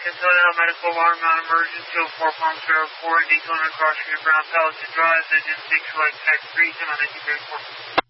Antonio Medical Alarm, non-emergency, 04 Palm Square 4, Daytona crossing the Brown Palace Drive, engine 6 flight type 3, 10 on 1934.